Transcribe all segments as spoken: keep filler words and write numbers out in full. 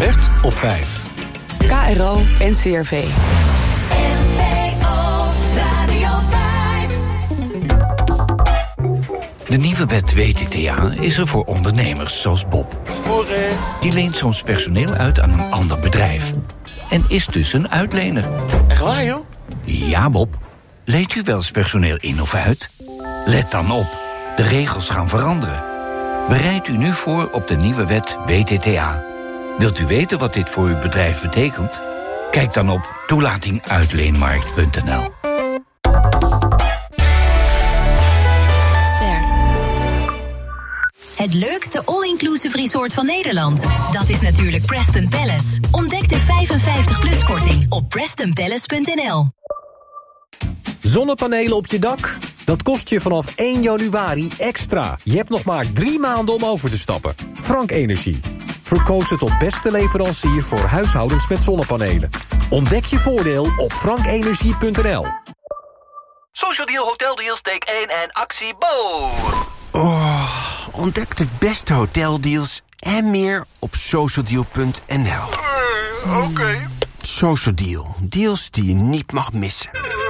Alert op vijf. K R O en C R V. De nieuwe wet W T T A is er voor ondernemers zoals Bob. Morgen. Die leent soms personeel uit aan een ander bedrijf. En is dus een uitlener. Echt waar, joh? Ja, Bob. Leent u wel eens personeel in of uit? Let dan op. De regels gaan veranderen. Bereid u nu voor op de nieuwe wet W T T A. Wilt u weten wat dit voor uw bedrijf betekent? Kijk dan op toelating uitleenmarkt punt n l. Het leukste all-inclusive resort van Nederland. Dat is natuurlijk Preston Palace. Ontdek de vijfenvijftig plus korting op preston palace punt n l. Zonnepanelen op je dak? Dat kost je vanaf één januari extra. Je hebt nog maar drie maanden om over te stappen. Frank Energie. Verkozen tot beste leverancier voor huishoudens met zonnepanelen. Ontdek je voordeel op frank energie punt n l. Social Deal Hotel Deals, take één en actie Bo. Oh, ontdek de beste hoteldeals en meer op social deal punt n l. Uh, Oké. Okay. Social Deal. Deals die je niet mag missen.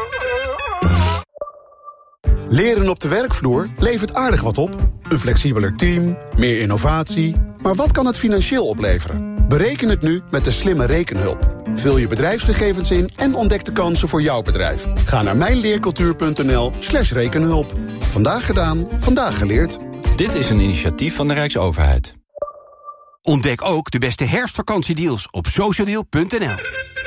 Leren op de werkvloer levert aardig wat op. Een flexibeler team, meer innovatie. Maar wat kan het financieel opleveren? Bereken het nu met de slimme rekenhulp. Vul je bedrijfsgegevens in en ontdek de kansen voor jouw bedrijf. Ga naar mijnleercultuur punt n l slash rekenhulp. Vandaag gedaan, vandaag geleerd. Dit is een initiatief van de Rijksoverheid. Ontdek ook de beste herfstvakantiedeals op social deal punt n l.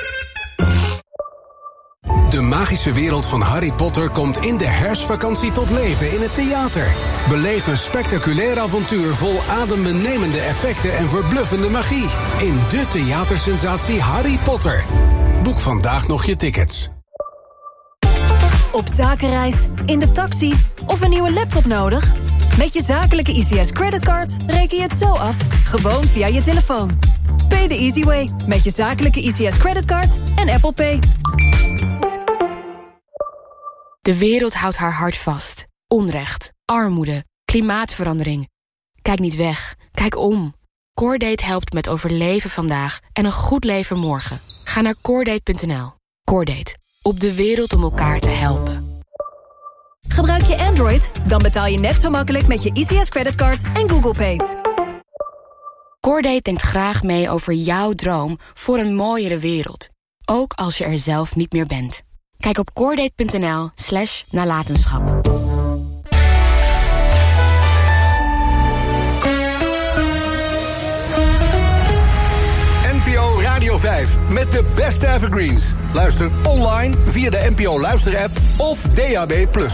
De magische wereld van Harry Potter komt in de herfstvakantie tot leven in het theater. Beleef een spectaculair avontuur vol adembenemende effecten en verbluffende magie. In de theatersensatie Harry Potter. Boek vandaag nog je tickets. Op zakenreis, in de taxi of een nieuwe laptop nodig? Met je zakelijke I C S creditcard reken je het zo af, gewoon via je telefoon. Pay the easy way met je zakelijke I C S creditcard en Apple Pay. De wereld houdt haar hart vast. Onrecht, armoede, klimaatverandering. Kijk niet weg, kijk om. Coordate helpt met overleven vandaag en een goed leven morgen. Ga naar coordate punt n l. Coordate, op de wereld om elkaar te helpen. Gebruik je Android? Dan betaal je net zo makkelijk met je I C S creditcard en Google Pay. Coordate denkt graag mee over jouw droom voor een mooiere wereld. Ook als je er zelf niet meer bent. Kijk op coordate punt n l slash nalatenschap. N P O Radio vijf met de beste evergreens. Luister online via de N P O Luister-app of D A B plus.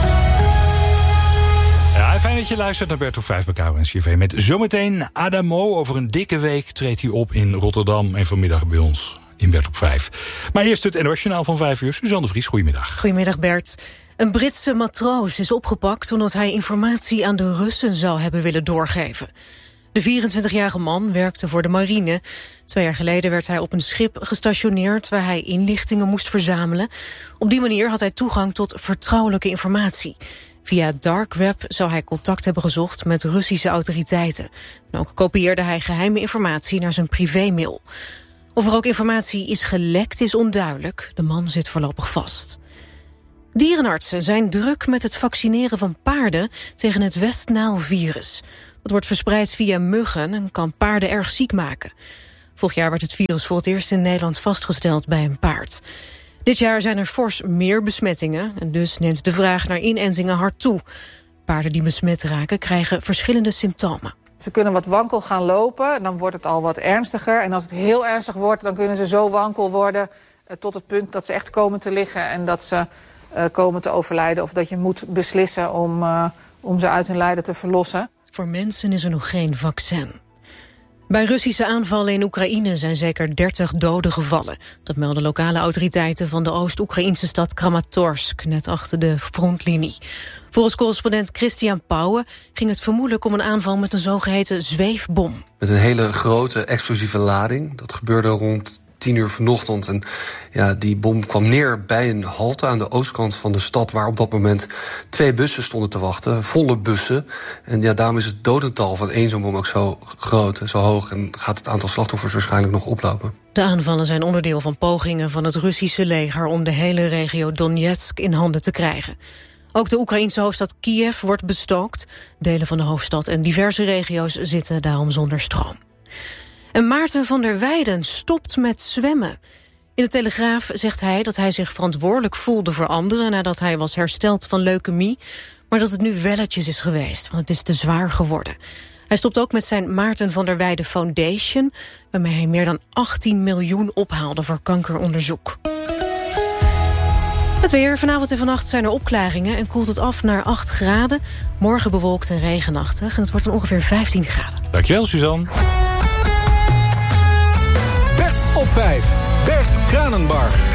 Ja, fijn dat je luistert naar Bert op vijf bij K R O en C R V. Met zometeen Adamo. Over een dikke week treedt hij op in Rotterdam en vanmiddag bij ons in Bert op vijf. Maar eerst het N O S-journaal van vijf uur. Suzanne de Vries, goedemiddag. Goedemiddag Bert. Een Britse matroos is opgepakt omdat hij informatie aan de Russen zou hebben willen doorgeven. De vierentwintigjarige man werkte voor de marine. Twee jaar geleden werd hij op een schip gestationeerd waar hij inlichtingen moest verzamelen. Op die manier had hij toegang tot vertrouwelijke informatie. Via het dark web zou hij contact hebben gezocht met Russische autoriteiten. En ook kopieerde hij geheime informatie naar zijn privémail. Of er ook informatie is gelekt is onduidelijk. De man zit voorlopig vast. Dierenartsen zijn druk met het vaccineren van paarden tegen het West-Nile-virus. Dat wordt verspreid via muggen en kan paarden erg ziek maken. Vorig jaar werd het virus voor het eerst in Nederland vastgesteld bij een paard. Dit jaar zijn er fors meer besmettingen en dus neemt de vraag naar inentingen hard toe. Paarden die besmet raken krijgen verschillende symptomen. Ze kunnen wat wankel gaan lopen, dan wordt het al wat ernstiger. En als het heel ernstig wordt, dan kunnen ze zo wankel worden uh, tot het punt dat ze echt komen te liggen en dat ze uh, komen te overlijden. Of dat je moet beslissen om, uh, om ze uit hun lijden te verlossen. Voor mensen is er nog geen vaccin. Bij Russische aanvallen in Oekraïne zijn zeker dertig doden gevallen. Dat melden lokale autoriteiten van de Oost-Oekraïnse stad Kramatorsk, net achter de frontlinie. Volgens correspondent Christian Pauwen ging het vermoedelijk om een aanval met een zogeheten zweefbom. Met een hele grote explosieve lading. Dat gebeurde rond tien uur vanochtend. En ja, die bom kwam neer bij een halte aan de oostkant van de stad, waar op dat moment twee bussen stonden te wachten, volle bussen. En ja, daarom is het dodental van één zo'n bom ook zo groot en zo hoog. En gaat het aantal slachtoffers waarschijnlijk nog oplopen. De aanvallen zijn onderdeel van pogingen van het Russische leger om de hele regio Donetsk in handen te krijgen. Ook de Oekraïense hoofdstad Kiev wordt bestookt. Delen van de hoofdstad en diverse regio's zitten daarom zonder stroom. En Maarten van der Weijden stopt met zwemmen. In de Telegraaf zegt hij dat hij zich verantwoordelijk voelde voor anderen nadat hij was hersteld van leukemie, maar dat het nu welletjes is geweest, want het is te zwaar geworden. Hij stopt ook met zijn Maarten van der Weijden Foundation, waarmee hij meer dan achttien miljoen ophaalde voor kankeronderzoek. Het weer. Vanavond en vannacht zijn er opklaringen en koelt het af naar acht graden. Morgen bewolkt en regenachtig en het wordt dan ongeveer vijftien graden. Dankjewel, Suzanne. Bert op vijf. Bert Kranenbarg.